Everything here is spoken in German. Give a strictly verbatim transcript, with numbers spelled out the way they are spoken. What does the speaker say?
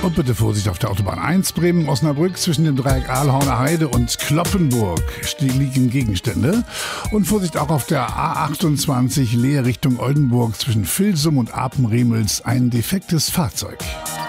Und bitte Vorsicht auf der Autobahn eins Bremen-Osnabrück zwischen dem Dreieck Ahlhorner Heide und Kloppenburg liegen Gegenstände. Und Vorsicht auch auf der A achtundzwanzig Leer Richtung Oldenburg zwischen Vilsum und Apenremels ein defektes Fahrzeug.